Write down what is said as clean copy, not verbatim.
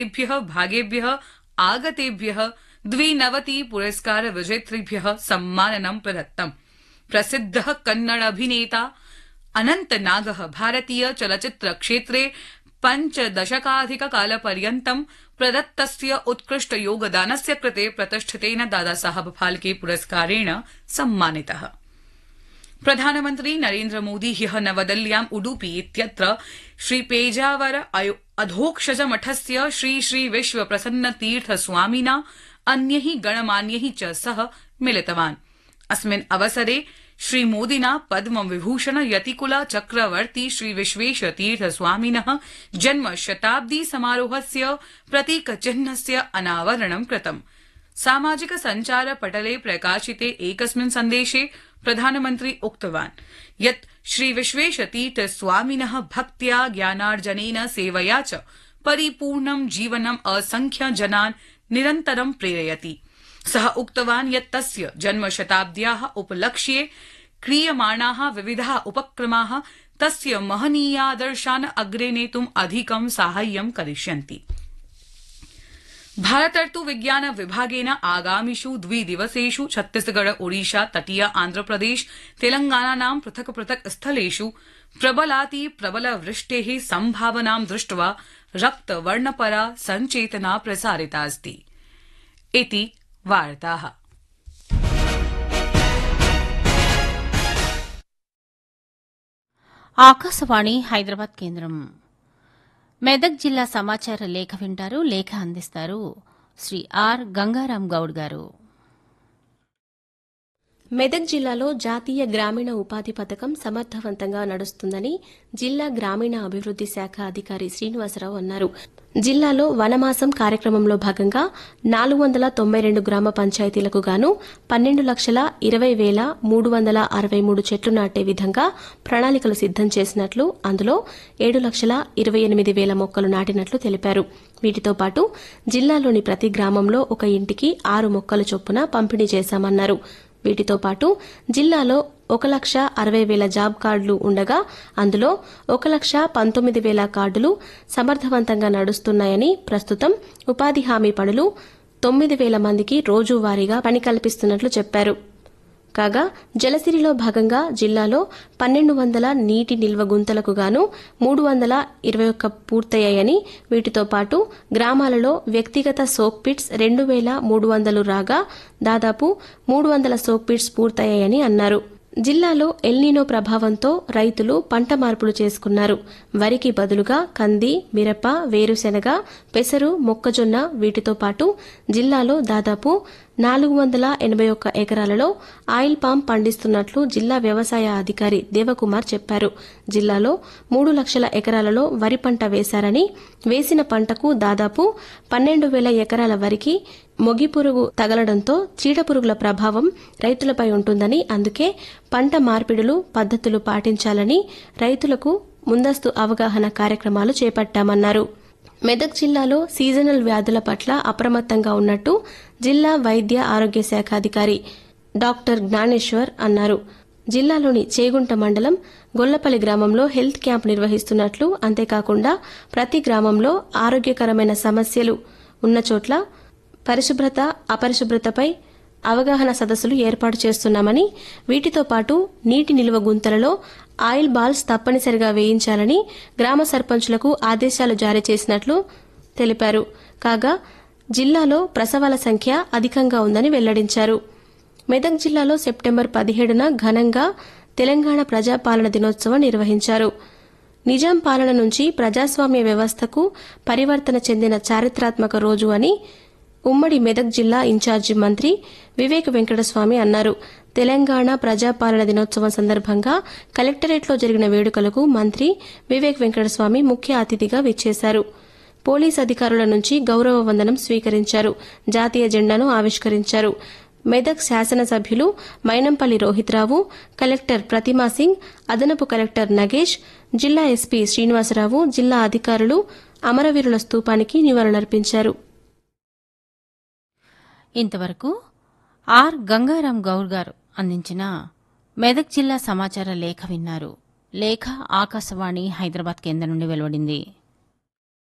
तेभ्यः भागेभ्यः आगतेभ्यः 92 पुरस्कार विजेतृभ्यः सम्माननं प्रदत्तम्। प्रसिद्धः कन्नड अभिनेता अनन्तनागः भारतीय चलच्चित्र क्षेत्रे 5 दशकाधिककालपर्यन्तं प्रदत्तस्य उत्कृष्ट योगदानस्य कृते प्रतिष्ठितेन दादासाहब फाल्के पुरस्कारेण सम्मानितः। प्रधानमन्त्री नरेन्द्र मोदी ह्यः नवदिल्ल्यां उडुपी इत्यत्र श्री पेजावर अधोक्षज मठस्य श्री श्री विश्वप्रसन्नतीर्थ स्वामिना अन्यैः गणमान्यैः च सह मिलितवान्। अस्मिन् अवसरे श्री मोदिना पद्म विभूषण यतिकुला चक्रवर्ती श्री विश्वेशतीर्थ स्वामिनः जन्म शताब्दी समारोहस्य प्रतीकचिह्नस्य अनावरणं कृतम्। सामाजिक सञ्चार पटले प्रकाशिते एकस्मिन् सन्देशे प्रधानमन्त्री उक्तवान् यत् श्री विश्वेशतीर्थ स्वामिनः भक्त्या ज्ञानार्जनेन सेवया च परिपूर्णं जीवनम् असंख्य जनान् निरन्तरं प्रेरयति। सः उक्तवान् यत् तस्य जन्मशताब्द्याः उपलक्ष्ये क्रियमाणाः विविधाः उपक्रमाः तस्य महनीयादर्शान् अग्रे नेतुम् अधिकं साहाय्यं करिष्यन्ति। भारतर्तु विज्ञान विभागेन आगामिषु 2 दिवसेषु छत्तीसगढ़ ओडिशा तटीय आन्ध्रप्रदेश तेलंगानानां पृथक् पृथक् स्थलेषु प्रबलाति प्रबल वृष्टेः सम्भावनां दृष्ट्वा रक्तवर्णपरा सञ्चेतना प्रसारितास्ति। इति वार्ताः। ఆకాశవాణి హైదరాబాద్ కేంద్రం. మెదక్ జిల్లా సమాచార లేఖ వింటారు. లేఖ అందిస్తారు శ్రీ ఆర్ గంగారాం గౌడ్ గారు. మెదక్ జిల్లాలో జాతీయ గ్రామీణ ఉపాధి పథకం సమర్థవంతంగా నడుస్తుందని జిల్లా గ్రామీణ అభివృద్ది శాఖ అధికారి శ్రీనివాసరావు అన్నారు. జిల్లాలో వనమాసం కార్యక్రమంలో భాగంగా 492 గ్రామ పంచాయతీలకు గాను 12,20,363 చెట్లు నాటే విధంగా ప్రణాళికలు సిద్దం చేసినట్లు, అందులో 7,28,000 మొక్కలు నాటినట్లు తెలిపారు. వీటితో పాటు జిల్లాలోని ప్రతి గ్రామంలో ఒక ఇంటికి 6 మొక్కలు చొప్పున పంపిణీ చేశామన్నారు. వీటితో పాటు జిల్లాలో 1,60,000 జాబ్ కార్డులు ఉండగా అందులో 1,19,000 కార్డులు సమర్థవంతంగా నడుస్తున్నాయని, ప్రస్తుతం ఉపాధి హామీ పనులు 9,000 మందికి రోజువారీగా పని కల్పిస్తున్నట్లు చెప్పారు. కాగా జలసిరిలో భాగంగా జిల్లాలో 1,200 నీటి నిల్వ గుంతలకు గాను 321 పూర్తయ్యాయని, వీటితో పాటు గ్రామాలలో వ్యక్తిగత సోక్ పిట్స్ 2,300 రాగా దాదాపు 300 సోక్ పిట్స్ పూర్తయ్యాయని అన్నారు. జిల్లాలో ఎల్నినో ప్రభావంతో రైతులు పంట మార్పులు చేసుకున్నారు. వరికి బదులుగా కంది, మిరప, వేరుశెనగ, పెసరు, మొక్కజొన్న వీటితో పాటు జిల్లాలో దాదాపు 481 ఎకరాలలో ఆయిల్ పామ్ పండిస్తున్నట్లు జిల్లా వ్యవసాయ అధికారి దేవకుమార్ చెప్పారు. జిల్లాలో 3 లక్షల ఎకరాలలో వరి పంట వేశారని, వేసిన పంటకు దాదాపు 12,000 ఎకరాల వరికి మొగిపురుగు తగలడంతో చీడపురుగుల ప్రభావం రైతులపై ఉంటుందని, అందుకే పంట మార్పిడులు పద్ధతులు పాటించాలని రైతులకు ముందస్తు అవగాహన కార్యక్రమాలు చేపట్టామన్నారు. మెదక్ జిల్లాలో సీజనల్ వ్యాధుల పట్ల అప్రమత్తంగా ఉన్నట్టు జిల్లా వైద్య ఆరోగ్య శాఖ అధికారి డాక్టర్ జ్ఞానేశ్వర్ అన్నారు. జిల్లాలోని చేగుంట మండలం గొల్లపల్లి గ్రామంలో హెల్త్ క్యాంప్ నిర్వహిస్తున్నట్లు, అంతేకాకుండా ప్రతి గ్రామంలో ఆరోగ్యకరమైన సమస్యలు ఉన్న చోట్ల పరిశుభ్రత, అపరిశుభ్రతపై అవగాహన సదస్సులు ఏర్పాటు చేస్తున్నామని, వీటితో పాటు నీటి నిల్వ గుంతలలో ఆయిల్ బాల్స్ తప్పనిసరిగా వేయించాలని గ్రామ సర్పంచులకు ఆదేశాలు జారీ చేసినట్లు తెలిపారు. కాగా జిల్లాలో ప్రసవాల సంఖ్య అధికంగా ఉందని వెల్లడించారు. మెదక్ జిల్లాలో సెప్టెంబర్ 17న ఘనంగా తెలంగాణ ప్రజాపాలన దినోత్సవం నిర్వహించారు. నిజాం పాలన నుంచి ప్రజాస్వామ్య వ్యవస్థకు పరివర్తన చెందిన చారిత్రాత్మక రోజు అని ఉమ్మడి మెదక్ జిల్లా ఇన్ఛార్జి మంత్రి వివేక్ వెంకటస్వామి అన్నారు. తెలంగాణ ప్రజాపాలన దినోత్సవం సందర్భంగా కలెక్టరేట్లో జరిగిన వేడుకలకు మంత్రి వివేక్ వెంకటస్వామి ముఖ్య అతిథిగా విచ్చేశారు. పోలీస్ అధికారుల నుంచి గౌరవ వందనం స్వీకరించారు. జాతీయ జెండాను ఆవిష్కరించారు. మెదక్ శాసనసభ్యులు మైనంపల్లి రోహిత్రావు, కలెక్టర్ ప్రతిమా సింగ్, అదనపు కలెక్టర్ నగేష్, జిల్లా ఎస్పీ శ్రీనివాసరావు, జిల్లా అధికారులు అమరవీరుల స్తూపానికి నివాళులర్పించారు. ఇంతవరకు ఆర్ గంగారాం గౌడ్ గారు అందించిన మెదక్ జిల్లా సమాచార లేఖ విన్నారు. లేఖ ఆకాశవాణి హైదరాబాద్ కేంద్రం నుండి వెలువడింది.